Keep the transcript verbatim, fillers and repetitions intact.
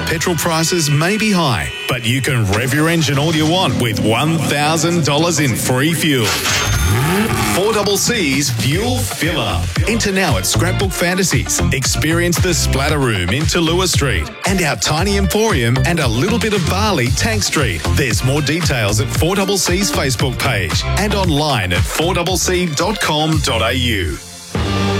Petrol prices may be high, but you can rev your engine all you want with one thousand dollars in free fuel. four C C's Fuel Filler. Enter now at Scrapbook Fantasies. Experience the Splatter Room in Tallulah Street and our tiny emporium and a little bit of barley, Tank Street. There's more details at four C C's Facebook page and online at four c c dot com dot a u.